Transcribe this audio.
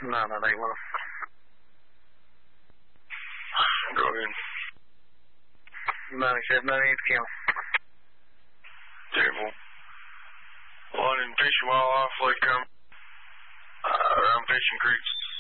981. Go ahead. 97, 98 count. Terrible. Well, in Fish and Wildlife, Lake I'm fishing creeks.